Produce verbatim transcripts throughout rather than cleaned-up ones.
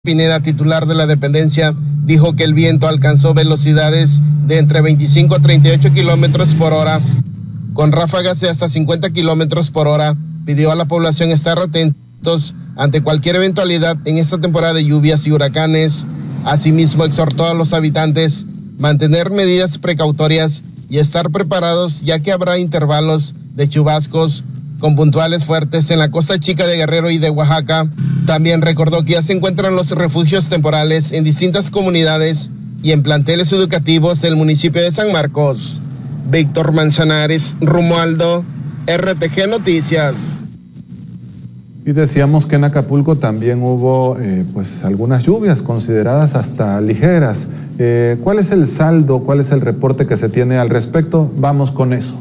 Pineda, titular de la dependencia, dijo que el viento alcanzó velocidades de entre veinticinco a treinta y ocho kilómetros por hora, con ráfagas de hasta cincuenta kilómetros por hora. Pidió a la población estar atentos ante cualquier eventualidad en esta temporada de lluvias y huracanes. Asimismo, exhortó a los habitantes mantener medidas precautorias y estar preparados, ya que habrá intervalos de chubascos con puntuales fuertes en la costa chica de Guerrero y de Oaxaca. También recordó que ya se encuentran los refugios temporales en distintas comunidades y en planteles educativos del municipio de San Marcos. Víctor Manzanares, Romualdo, R T G Noticias. Y decíamos que en Acapulco también hubo eh, pues algunas lluvias consideradas hasta ligeras. Eh, ¿Cuál es el saldo? ¿Cuál es el reporte que se tiene al respecto? Vamos con eso.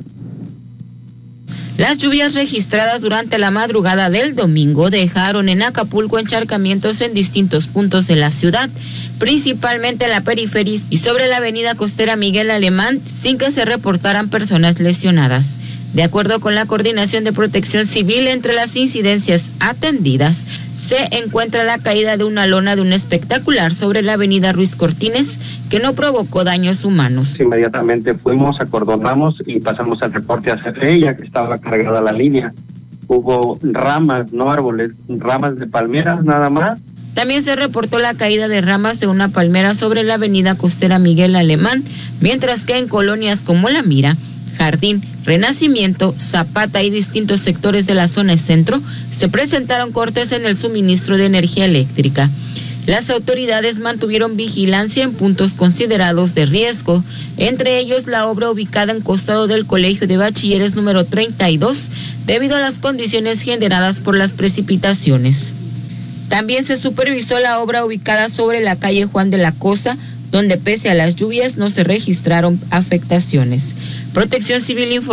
Las lluvias registradas durante la madrugada del domingo dejaron en Acapulco encharcamientos en distintos puntos de la ciudad, principalmente en la periferia y sobre la avenida costera Miguel Alemán, sin que se reportaran personas lesionadas. De acuerdo con la Coordinación de Protección Civil, entre las incidencias atendidas se encuentra la caída de una lona de un espectacular sobre la avenida Ruiz Cortines, que no provocó daños humanos. Inmediatamente fuimos, acordonamos y pasamos el reporte hacia ella, que estaba cargada la línea. Hubo ramas, no árboles, ramas de palmeras nada más. También se reportó la caída de ramas de una palmera sobre la avenida costera Miguel Alemán, mientras que en colonias como La Mira, Jardín, Renacimiento, Zapata y distintos sectores de la zona centro se presentaron cortes en el suministro de energía eléctrica. Las autoridades mantuvieron vigilancia en puntos considerados de riesgo, entre ellos la obra ubicada en costado del Colegio de Bachilleres número treinta y dos, debido a las condiciones generadas por las precipitaciones. También se supervisó la obra ubicada sobre la calle Juan de la Cosa, donde pese a las lluvias no se registraron afectaciones. Protección Civil informó